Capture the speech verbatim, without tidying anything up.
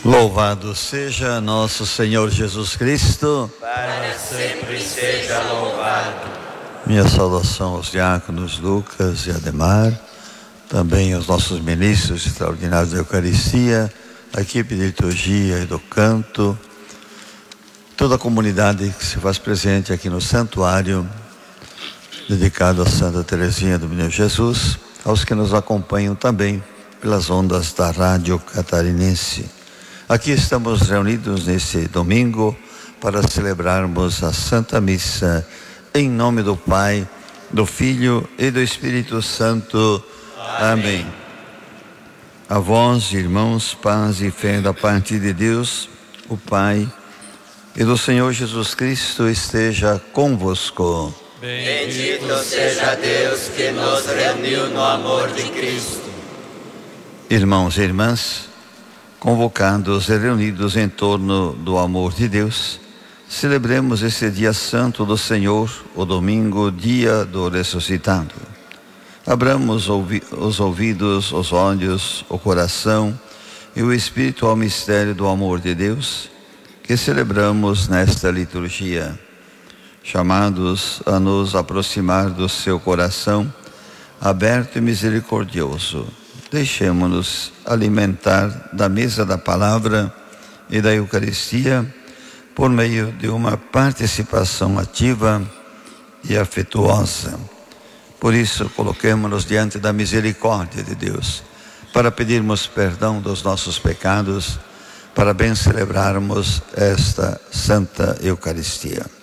Louvado seja nosso Senhor Jesus Cristo. Para sempre seja louvado. Minha saudação aos diáconos Lucas e Ademar, também aos nossos ministros extraordinários da Eucaristia, a equipe de liturgia e do canto, toda a comunidade que se faz presente aqui no santuário dedicado a Santa Teresinha do Menino Jesus, aos que nos acompanham também pelas ondas da Rádio Catarinense. Aqui estamos reunidos nesse domingo para celebrarmos a Santa Missa em nome do Pai, do Filho e do Espírito Santo. Amém. Amém. A vós, irmãos, paz e fé da parte de Deus, o Pai, e do Senhor Jesus Cristo esteja convosco. Bendito seja Deus que nos reuniu no amor de Cristo. Irmãos e irmãs, convocados e reunidos em torno do amor de Deus, celebremos esse dia santo do Senhor, o domingo, dia do ressuscitado. Abramos os ouvidos, os olhos, o coração e o espírito ao mistério do amor de Deus, que celebramos nesta liturgia. Chamados a nos aproximar do seu coração, aberto e misericordioso, deixemo-nos alimentar da mesa da palavra e da Eucaristia por meio de uma participação ativa e afetuosa. Por isso, coloquemo-nos diante da misericórdia de Deus, para pedirmos perdão dos nossos pecados, para bem celebrarmos esta Santa Eucaristia.